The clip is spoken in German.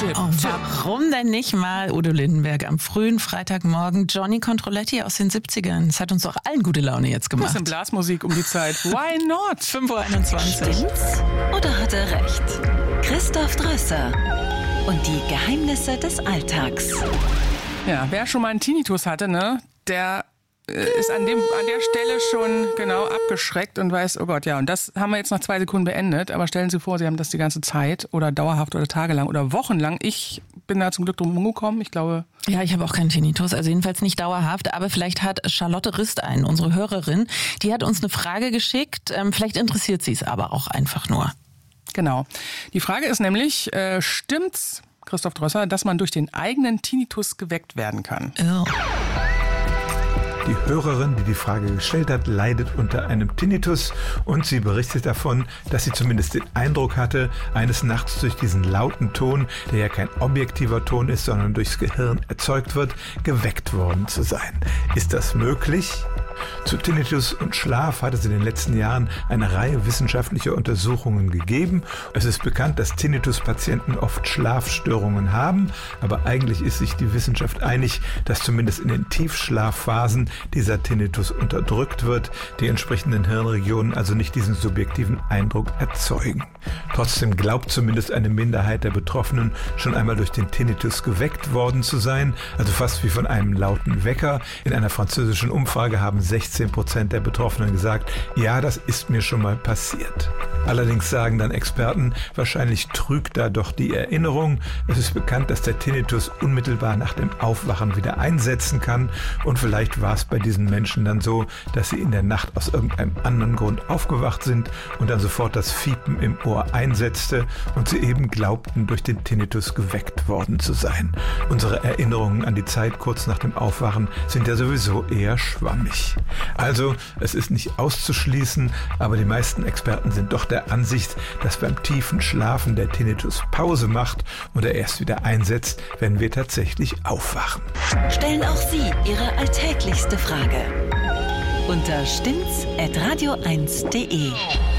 Warum denn nicht mal Udo Lindenberg am frühen Freitagmorgen? Johnny Controlletti aus den 70ern. Das hat uns doch allen gute Laune jetzt gemacht. Bisschen Blasmusik um die Zeit. Why not? 5:21 Uhr. Stimmt's oder hat er recht? Christoph Drösser und die Geheimnisse des Alltags. Ja, wer schon mal einen Tinnitus hatte, ne, der ist an der Stelle schon genau abgeschreckt und weiß, oh Gott, ja, und das haben wir jetzt nach 2 Sekunden beendet. Aber stellen Sie vor, Sie haben das die ganze Zeit oder dauerhaft oder tagelang oder wochenlang. Ich bin da zum Glück drum gekommen. Ich glaube... Ja, ich habe auch keinen Tinnitus, also jedenfalls nicht dauerhaft. Aber vielleicht hat Charlotte Rist einen, unsere Hörerin. Die hat uns eine Frage geschickt. Vielleicht interessiert sie es aber auch einfach nur. Genau. Die Frage ist nämlich, stimmt's, Christoph Drösser, dass man durch den eigenen Tinnitus geweckt werden kann? Oh. Die Hörerin, die die Frage gestellt hat, leidet unter einem Tinnitus und sie berichtet davon, dass sie zumindest den Eindruck hatte, eines Nachts durch diesen lauten Ton, der ja kein objektiver Ton ist, sondern durchs Gehirn erzeugt wird, geweckt worden zu sein. Ist das möglich? Zu Tinnitus und Schlaf hat es in den letzten Jahren eine Reihe wissenschaftlicher Untersuchungen gegeben. Es ist bekannt, dass Tinnitus-Patienten oft Schlafstörungen haben, aber eigentlich ist sich die Wissenschaft einig, dass zumindest in den Tiefschlafphasen dieser Tinnitus unterdrückt wird, die entsprechenden Hirnregionen also nicht diesen subjektiven Eindruck erzeugen. Trotzdem glaubt zumindest eine Minderheit der Betroffenen, schon einmal durch den Tinnitus geweckt worden zu sein, also fast wie von einem lauten Wecker. In einer französischen Umfrage haben 16% der Betroffenen gesagt, ja, das ist mir schon mal passiert. Allerdings sagen dann Experten, wahrscheinlich trügt da doch die Erinnerung. Es ist bekannt, dass der Tinnitus unmittelbar nach dem Aufwachen wieder einsetzen kann und vielleicht war es bei diesen Menschen dann so, dass sie in der Nacht aus irgendeinem anderen Grund aufgewacht sind und dann sofort das Fiepen im Ohr einsetzte und sie eben glaubten, durch den Tinnitus geweckt worden zu sein. Unsere Erinnerungen an die Zeit kurz nach dem Aufwachen sind ja sowieso eher schwammig. Also, es ist nicht auszuschließen, aber die meisten Experten sind doch der Ansicht, dass beim tiefen Schlafen der Tinnitus Pause macht und er erst wieder einsetzt, wenn wir tatsächlich aufwachen. Stellen auch Sie Ihre alltäglichste Frage unter stimmt's@radio1.de.